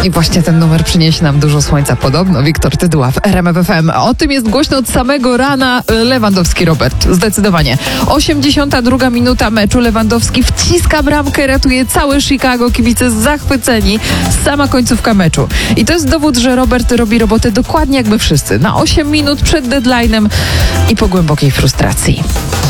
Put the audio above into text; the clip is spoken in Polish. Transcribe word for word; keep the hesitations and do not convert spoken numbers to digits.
I właśnie ten numer przyniesie nam dużo słońca. Podobno Wiktor Tyduła w R M F F M. O tym jest głośno od samego rana. Lewandowski Robert. Zdecydowanie. osiemdziesiąta druga minuta meczu. Lewandowski wciska bramkę, ratuje całe Chicago. Kibice zachwyceni. Sama końcówka meczu. I to jest dowód, że Robert robi robotę dokładnie jak my wszyscy. Na osiem minut przed deadline'em i po głębokiej frustracji.